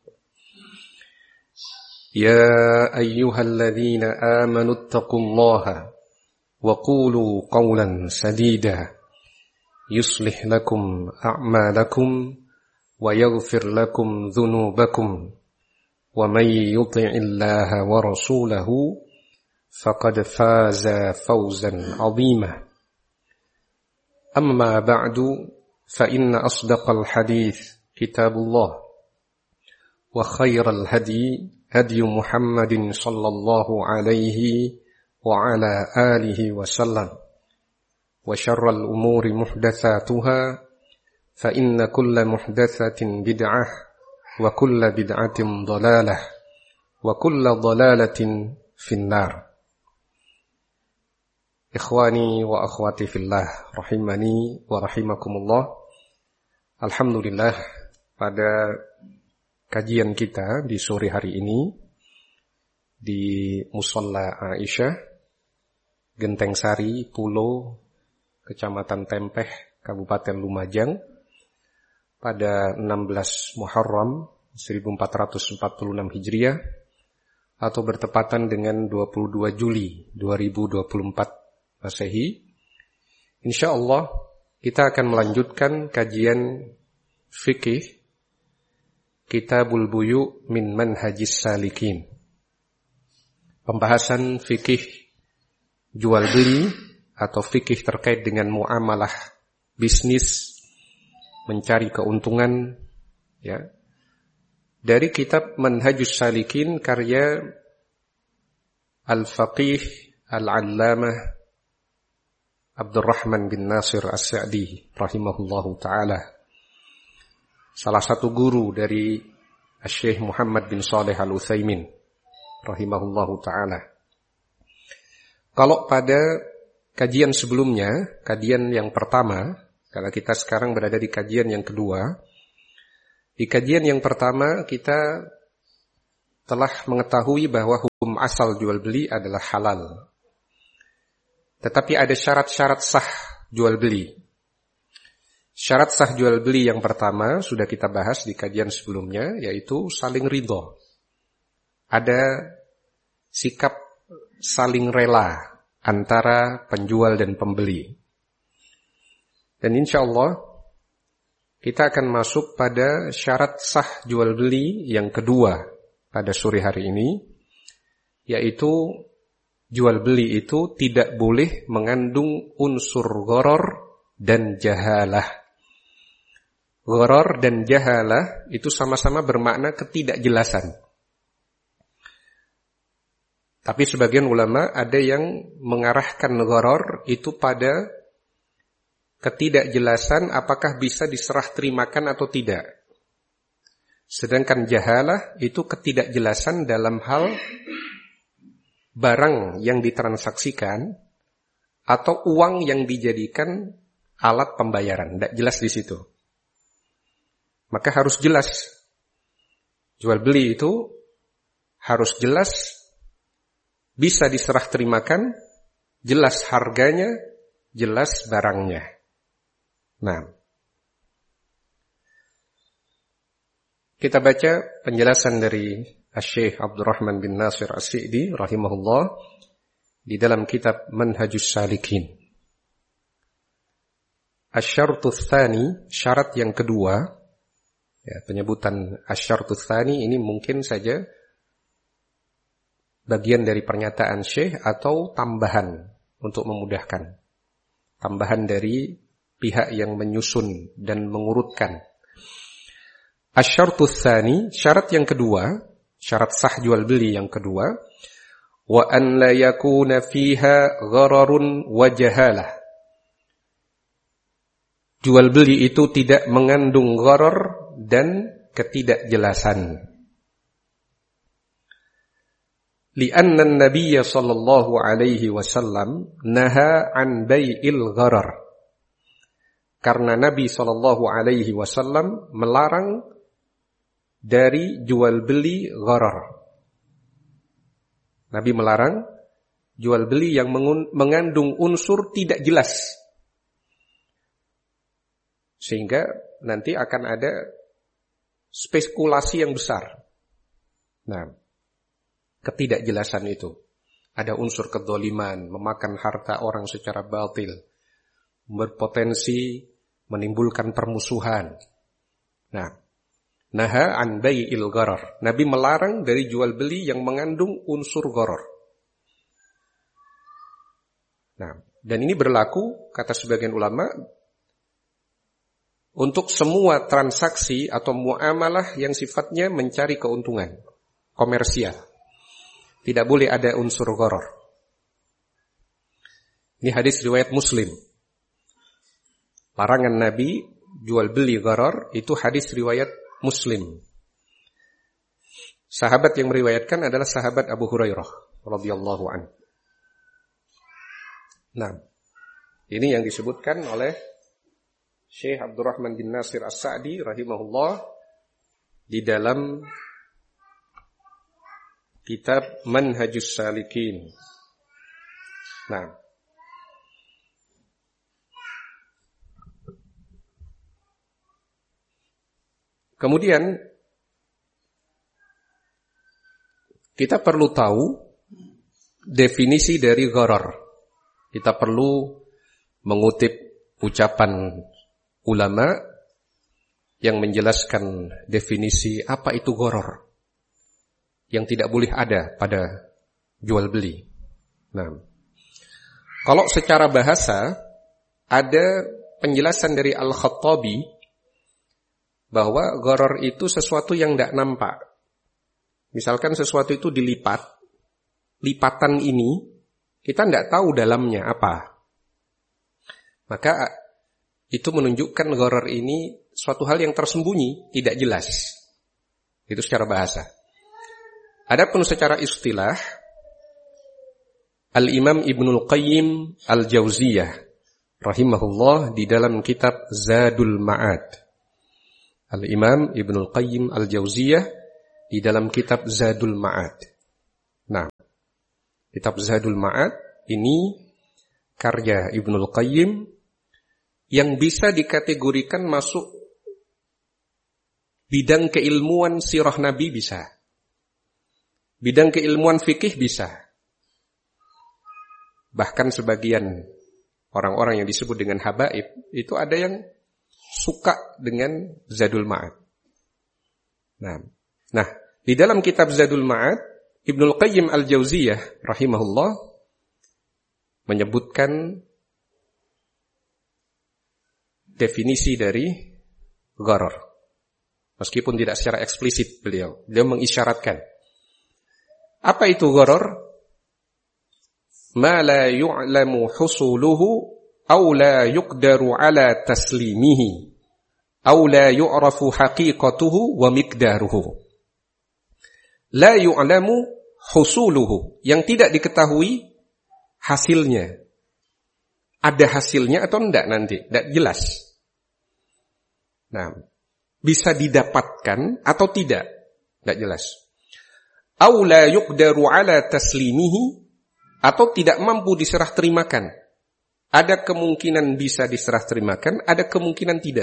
يا أيها الذين آمنوا اتقوا الله وقولوا قولا سديدا يصلح لكم أعمالكم ويغفر لكم ذنوبكم ومن يطع الله ورسوله فقد فاز فوزا عظيما. أما بعد فإن أصدق الحديث كتاب الله وخير الهدي هدي محمد صلى الله عليه وعلى آله وسلم وشر الأمور محدثاتها فإن كل محدثة بدعة وكل بدعة ضلالة وكل ضلالة في النار. Ikhwani wa akhwati fillah rahimani wa rahimakumullah. Alhamdulillah, pada kajian kita di sore hari ini di Musalla Aisyah, Genteng Sari, Pulo, Kecamatan Tempeh, Kabupaten Lumajang, pada 16 Muharram 1446 Hijriah atau bertepatan dengan 22 Juli 2024 Masehi. Insyaallah kita akan melanjutkan kajian fikih Kitabul Buyu' min Manhajis Salikin. Pembahasan fikih jual beli atau fikih terkait dengan muamalah bisnis, mencari keuntungan, ya. Dari kitab Manhajus Salikin karya Al-Faqih Al-Allamah Abdurrahman bin Nasir As-Sa'di rahimahullahu ta'ala, salah satu guru dari Syekh Muhammad bin Shalih Al-Utsaimin rahimahullahu ta'ala. Kalau pada kajian sebelumnya, kajian yang pertama, karena kita sekarang berada di kajian yang kedua. Di kajian yang pertama kita telah mengetahui bahwa hukum asal jual beli adalah halal. Tetapi ada syarat-syarat sah jual beli. Syarat sah jual beli yang pertama sudah kita bahas di kajian sebelumnya, yaitu saling ridho. Ada sikap saling rela antara penjual dan pembeli. Dan insya Allah kita akan masuk pada syarat sah jual beli yang kedua pada sore hari ini, yaitu jual beli itu tidak boleh mengandung unsur gharar dan jahalah. Gharar dan jahalah itu sama-sama bermakna ketidakjelasan. Tapi sebagian ulama ada yang mengarahkan gharar itu pada ketidakjelasan apakah bisa diserah terimakan atau tidak. Sedangkan jahalah itu ketidakjelasan dalam hal barang yang ditransaksikan atau uang yang dijadikan alat pembayaran. Tidak jelas di situ. Maka harus jelas. Jual beli itu harus jelas, bisa diserah terimakan, jelas harganya, jelas barangnya. Nah, kita baca penjelasan dari Syekh Abdurrahman bin Nasir As-Sa'di rahimahullah di dalam kitab Manhajus Salikin. Asy-syartus tsani, syarat yang kedua. Ya, penyebutan asy-syartus tsani ini mungkin saja bagian dari pernyataan Syekh atau tambahan untuk memudahkan. Tambahan dari pihak yang menyusun dan mengurutkan. Asy-syartus tsani, syarat yang kedua, syarat sah jual beli yang kedua, wa an la yakuna fiha ghararun wa jahalah. Jual beli itu tidak mengandung gharar dan ketidakjelasan. Li'anna an-nabiy sallallahu alaihi wasallam naha an bai'il gharar. Karena Nabi sallallahu alaihi wasallam melarang dari jual beli gharar. Nabi melarang jual beli yang mengandung unsur tidak jelas. Sehingga nanti akan ada spekulasi yang besar. Nah, ketidakjelasan itu. Ada unsur kedzaliman, memakan harta orang secara batil, berpotensi menimbulkan permusuhan. Nah, naha an bai'il gharar. Nabi melarang dari jual beli yang mengandung unsur gharar. Nah, dan ini berlaku, kata sebagian ulama, untuk semua transaksi atau muamalah yang sifatnya mencari keuntungan komersial. Tidak boleh ada unsur gharar. Ini hadis riwayat Muslim. Larangan Nabi jual beli gharar itu hadis riwayat Muslim. Sahabat yang meriwayatkan adalah sahabat Abu Hurairah radhiyallahu anhu. Nah, ini yang disebutkan oleh Syekh Abdurrahman bin Nasir As-Sa'di rahimahullah di dalam kitab Manhajus Salikin. Nah, kemudian kita perlu tahu definisi dari gharar. Kita perlu mengutip ucapan ulama yang menjelaskan definisi apa itu gharar yang tidak boleh ada pada jual beli. Nah, kalau secara bahasa ada penjelasan dari Al-Khattabi bahwa gharar itu sesuatu yang tidak nampak. Misalkan sesuatu itu dilipat, lipatan ini kita tidak tahu dalamnya apa. Maka itu menunjukkan gharar ini suatu hal yang tersembunyi, tidak jelas. Itu secara bahasa. Adapun secara istilah, Al-Imam Ibnul Qayyim Al-Jauziyah rahimahullah di dalam kitab Zadul Ma'ad. Al-Imam Ibnul Qayyim Al-Jauziyah di dalam kitab Zadul Ma'ad. Nah, kitab Zadul Ma'ad ini karya Ibnul Qayyim yang bisa dikategorikan masuk bidang keilmuan sirah Nabi bisa. Bidang keilmuan fikih bisa. Bahkan sebagian orang-orang yang disebut dengan habaib, itu ada yang suka dengan Zadul Ma'ad. Nah, di dalam kitab Zadul Ma'ad, Ibnul Qayyim Al-Jauziyah rahimahullah menyebutkan definisi dari gharar. Meskipun tidak secara eksplisit beliau mengisyaratkan. Apa itu gharar? Ma la yu'lamu husuluhu aw la yuqdaru ala taslimihi aw la yu'rafu haqiqatuhu wa miqdaruhu. La yu'lamu husuluhu, yang tidak diketahui hasilnya. Ada hasilnya atau enggak nanti, enggak jelas. Nah, bisa didapatkan atau tidak, enggak jelas. Aw la yuqdaru ala taslimihi, atau tidak mampu diserah terimakan. Ada kemungkinan bisa diserah terimakan, ada kemungkinan tidak.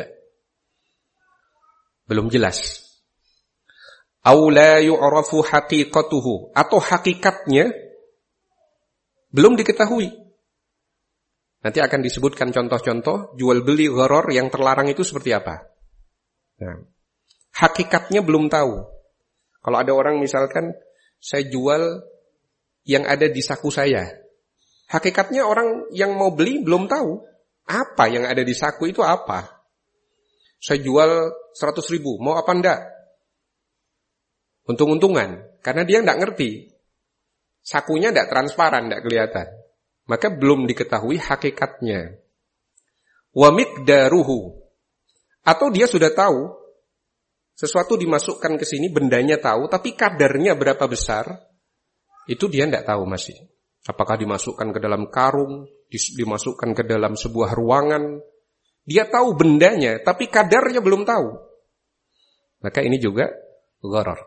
Belum jelas. Aw la yu'rafu haqiqatuhu, atau hakikatnya belum diketahui. Nanti akan disebutkan contoh-contoh jual beli gharar yang terlarang itu seperti apa. Nah, hakikatnya belum tahu. Kalau ada orang misalkan saya jual yang ada di saku saya. Hakikatnya orang yang mau beli belum tahu. Apa yang ada di saku itu apa? Saya jual 100.000, mau apa enggak? Untung-untungan. Karena dia enggak ngerti. Sakunya enggak transparan, enggak kelihatan. Maka belum diketahui hakikatnya. Wa miqdaruhu. Atau dia sudah tahu. Sesuatu dimasukkan ke sini, bendanya tahu, tapi kadarnya berapa besar, itu dia tidak tahu masih. Apakah dimasukkan ke dalam karung, dimasukkan ke dalam sebuah ruangan. Dia tahu bendanya, tapi kadarnya belum tahu. Maka ini juga gharar.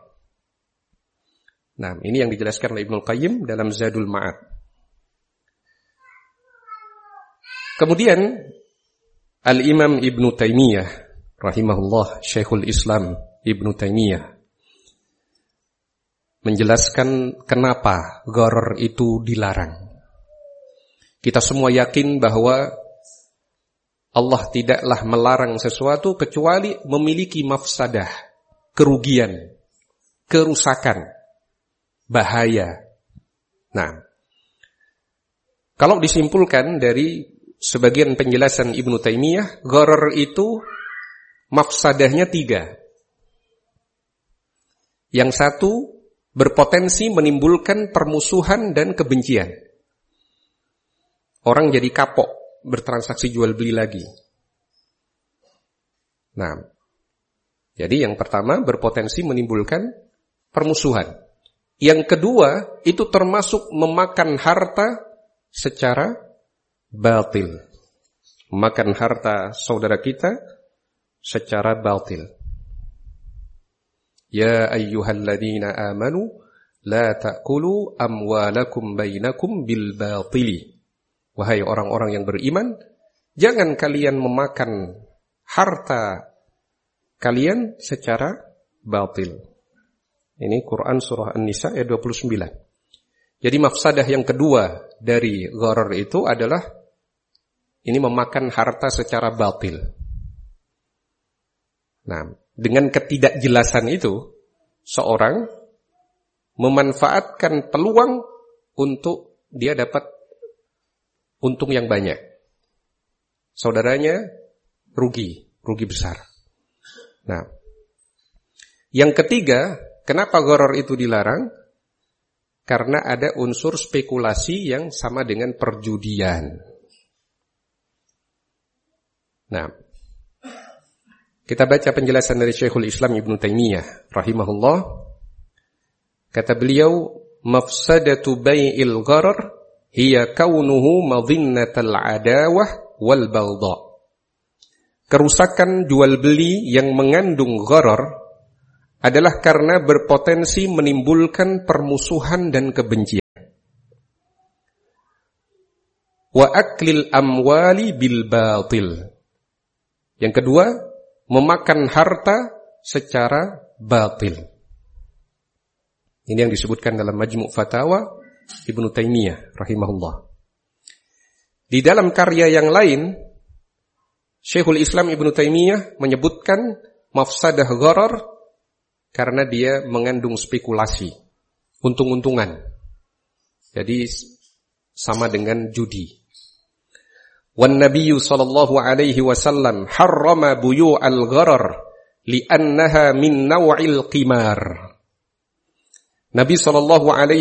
Nah, ini yang dijelaskan oleh Ibnul Qayyim dalam Zadul Ma'ad. Kemudian Al-Imam Ibnu Taimiyah rahimahullah, Syekhul Islam Ibnu Taimiyah menjelaskan kenapa gharar itu dilarang. Kita semua yakin bahwa Allah tidaklah melarang sesuatu kecuali memiliki mafsadah, kerugian, kerusakan, bahaya. Nah, kalau disimpulkan dari sebagian penjelasan Ibnu Taimiyah, gharar itu mafsadahnya 3. Yang satu, berpotensi menimbulkan permusuhan dan kebencian. Orang jadi kapok bertransaksi jual beli lagi. Nah, jadi yang pertama berpotensi menimbulkan permusuhan. Yang kedua, itu termasuk memakan harta secara batil. Memakan harta saudara kita secara batil. Ya ayyuhalladzina amanu la ta'kulu amwalakum bainakum bil batili. Wahai orang-orang yang beriman, jangan kalian memakan harta kalian secara batil. Ini Quran surah An-Nisa ayat 29. Jadi mafsadah yang kedua dari gharar itu adalah ini memakan harta secara batil. Nah, dengan ketidakjelasan itu, seorang memanfaatkan peluang untuk dia dapat untung yang banyak. Saudaranya rugi besar. Nah, yang ketiga, kenapa gharar itu dilarang? Karena ada unsur spekulasi yang sama dengan perjudian. Nah, kita baca penjelasan dari Syekhul Islam Ibnu Taimiyah rahimahullah. Kata beliau, mafsadatu bai'il gharar hiya kaunuhu madhinnatal adawah wal baghdha. Kerusakan jual beli yang mengandung gharar adalah karena berpotensi menimbulkan permusuhan dan kebencian. Wa aklil amwali bil batil. Yang kedua, memakan harta secara batil. Ini yang disebutkan dalam Majmu' Fatawa Ibnu Taimiyah rahimahullah. Di dalam karya yang lain, Syekhul Islam Ibnu Taimiyah menyebutkan mafsadah gharar karena dia mengandung spekulasi, untung-untungan. Jadi sama dengan judi. Wan Nabiyyu sallallahu alaihi wasallam harrama buyu'al gharar li'annaha min naw'il qimar. Nabi sallallahu alaihi